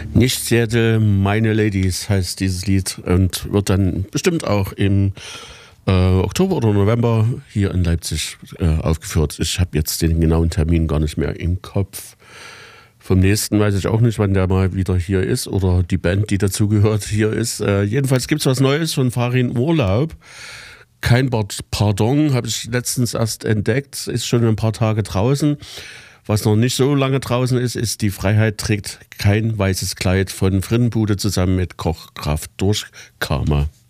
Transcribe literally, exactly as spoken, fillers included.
Nicht Seattle, meine Ladies heißt dieses Lied und wird dann bestimmt auch im äh, Oktober oder November hier in Leipzig äh, aufgeführt. Ich habe jetzt den genauen Termin gar nicht mehr im Kopf. Vom nächsten weiß ich auch nicht, wann der mal wieder hier ist oder die Band, die dazugehört, hier ist. Äh, jedenfalls gibt es was Neues von Farin Urlaub. Kein Pardon, habe ich letztens erst entdeckt, ist schon ein paar Tage draußen. Was noch nicht so lange draußen ist, ist Die Freiheit trägt kein weißes Kleid von Frittenbude zusammen mit Kochkraft durch Karma.